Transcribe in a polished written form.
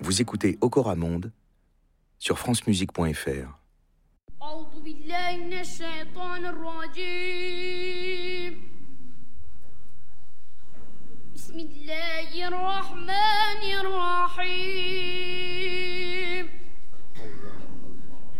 Vous écoutez Okora Monde sur francemusique.fr. أعوذ بالله من الشيطان الرجيم. بسم الله الرحمن الرحيم.